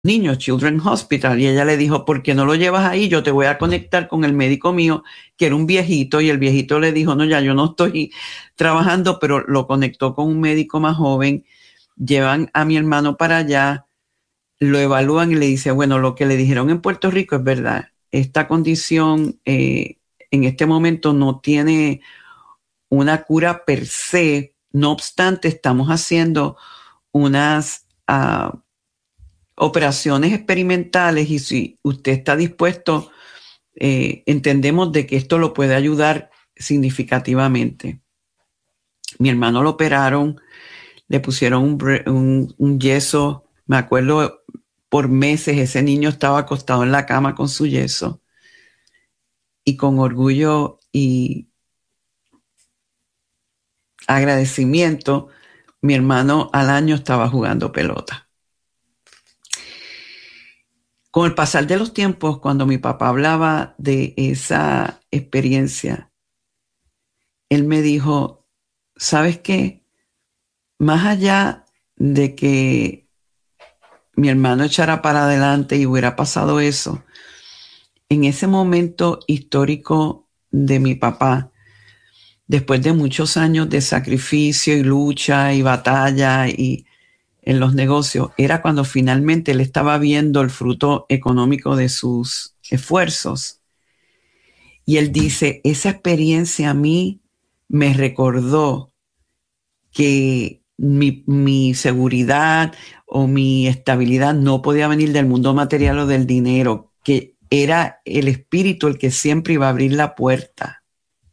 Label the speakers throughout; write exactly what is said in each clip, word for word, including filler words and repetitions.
Speaker 1: niños, Children's Hospital, y ella le dijo, ¿por qué no lo llevas ahí? Yo te voy a conectar con el médico mío, que era un viejito, y el viejito le dijo, no, ya yo no estoy trabajando, pero lo conectó con un médico más joven. Llevan a mi hermano para allá, lo evalúan y le dice, bueno, lo que le dijeron en Puerto Rico es verdad. Esta condición eh, en este momento no tiene una cura per se, no obstante, estamos haciendo unas uh, operaciones experimentales y si usted está dispuesto, eh, entendemos de que esto lo puede ayudar significativamente. Mi hermano lo operaron, le pusieron un, un, un yeso, me acuerdo por meses ese niño estaba acostado en la cama con su yeso y con orgullo y agradecimiento, mi hermano al año estaba jugando pelota. Con el pasar de los tiempos, cuando mi papá hablaba de esa experiencia, él me dijo, ¿sabes qué? Más allá de que mi hermano echara para adelante y hubiera pasado eso, en ese momento histórico de mi papá, después de muchos años de sacrificio y lucha y batalla y en los negocios, era cuando finalmente él estaba viendo el fruto económico de sus esfuerzos. Y él dice, esa experiencia a mí me recordó que mi, mi seguridad o mi estabilidad no podía venir del mundo material o del dinero, que era el espíritu el que siempre iba a abrir la puerta.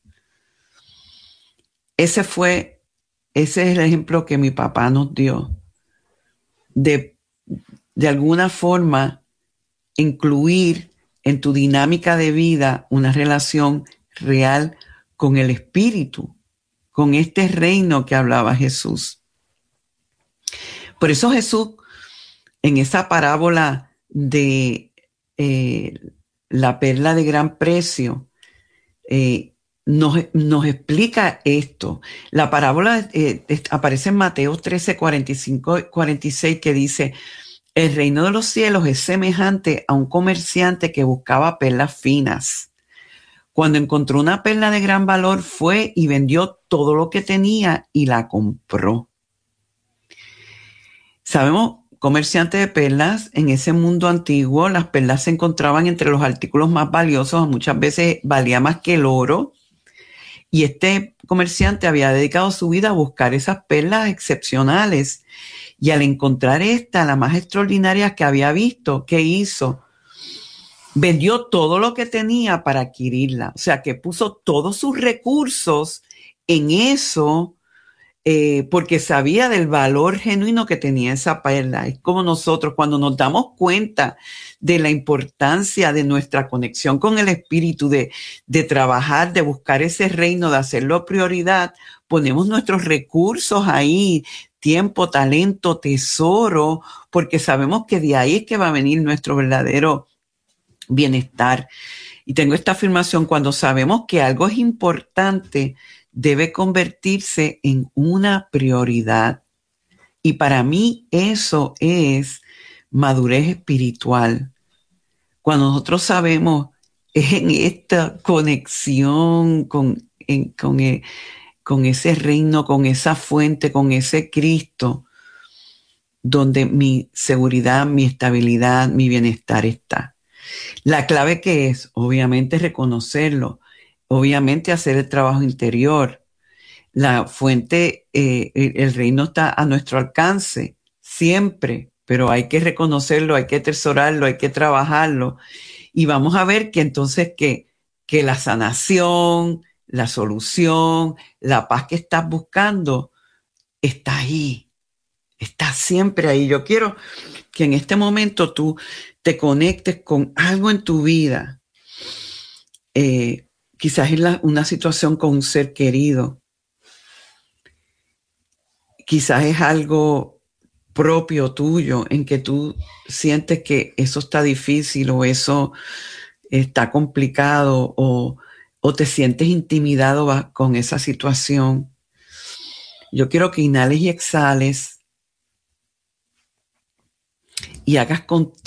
Speaker 1: Ese fue, ese es el ejemplo que mi papá nos dio. De, de alguna forma, incluir en tu dinámica de vida una relación real con el espíritu, con este reino que hablaba Jesús. Por eso Jesús, en esa parábola de eh, la perla de gran precio, eh, nos, nos explica esto. La parábola eh, aparece en Mateo trece, cuarenta y cinco, cuarenta y seis, que dice, el reino de los cielos es semejante a un comerciante que buscaba perlas finas. Cuando encontró una perla de gran valor, fue y vendió todo lo que tenía y la compró. Sabemos, comerciante de perlas, en ese mundo antiguo, las perlas se encontraban entre los artículos más valiosos, muchas veces valía más que el oro. Y este comerciante había dedicado su vida a buscar esas perlas excepcionales. Y al encontrar esta, la más extraordinaria que había visto, ¿qué hizo? Vendió todo lo que tenía para adquirirla. O sea, que puso todos sus recursos en eso eh, porque sabía del valor genuino que tenía esa perla. Es como nosotros, cuando nos damos cuenta de la importancia de nuestra conexión con el espíritu, de, de trabajar, de buscar ese reino, de hacerlo prioridad, ponemos nuestros recursos ahí, tiempo, talento, tesoro, porque sabemos que de ahí es que va a venir nuestro verdadero bienestar. Y tengo esta afirmación, cuando sabemos que algo es importante, debe convertirse en una prioridad. Y para mí eso es madurez espiritual. Cuando nosotros sabemos en esta conexión con, en, con, el, con ese reino, con esa fuente, con ese Cristo, donde mi seguridad, mi estabilidad, mi bienestar está. La clave que es, obviamente, reconocerlo, obviamente hacer el trabajo interior. La fuente, eh, el reino está a nuestro alcance siempre, pero hay que reconocerlo, hay que atesorarlo, hay que trabajarlo. Y vamos a ver que entonces que, que la sanación, la solución, la paz que estás buscando está ahí, está siempre ahí. Yo quiero que en este momento tú te conectes con algo en tu vida. Eh, quizás es la, una situación con un ser querido. Quizás es algo propio tuyo en que tú sientes que eso está difícil o eso está complicado o, o te sientes intimidado con esa situación. Yo quiero que inhales y exhales y hagas contacto